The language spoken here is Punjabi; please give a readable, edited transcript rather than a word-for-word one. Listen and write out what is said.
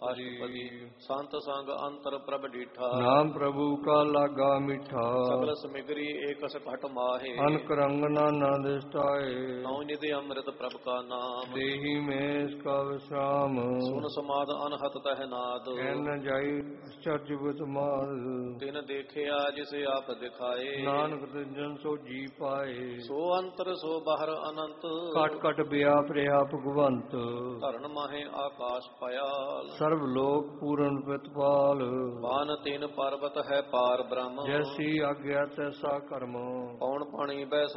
ਅਸ਼ਟਪਦੀ ਸੰਤ ਸੰਗ ਅੰਤਰ ਪ੍ਰਭ ਡੀਠਾ। ਨਾਮ ਪ੍ਰਭੂ ਕਾ ਲਾਗਾ ਮਿੱਠਾ। ਸਗਲ ਸਮਿਗਰੀ ਏਕਸ ਘਟ ਮਾਹੇ। ਅਨਕ ਰੰਗਨਾ ਨਾ ਦਿਸਟਾਏ। ਨੌ ਨਿਧਿ ਅੰਮ੍ਰਿਤ ਪ੍ਰਭ ਕਾ ਨਾਮ। ਦੇਹੀ ਮੇਸ ਕਾ ਵਿਸ਼ਰਾਮ। ਸੁਨ ਸਮਾਦ ਅਨਹਤ ਤਹਿ ਨਾਦ। ਐਨ ਜਾਈ ਚਰਜਬਤ ਮਾਰ। ਤਿਨ ਦੇਖਿਆ ਜਿਸ ਆਪ ਦਿਖਾਏ। ਨਾਨਕ ਤਿਜਨ ਸੋ ਜੀ ਪਾਏ। ਸੋ ਅੰਤਰ ਸੋ ਬਾਹਰ ਅਨੰਤ। ਘਟ ਘਟ ਵਿਆਪ ਰਿਹਾ ਭਗਵੰਤ। ਧਰਨ ਮਾਹੇ ਆਕਾਸ਼ ਪਇਆਲ। ਸਰਬ ਲੋਕ ਪੂਰਨ ਪ੍ਰਤਪਾਲ। ਬਾਨ ਤਿਨ ਪਰਬਤ ਹੈ ਪਾਰ ਬ੍ਰਹਮ। ਜੈਸੀ ਆਗਿਆ ਤੈਸਾ ਕਰਮ। ਪੌਣ ਪਾਣੀ ਬੈ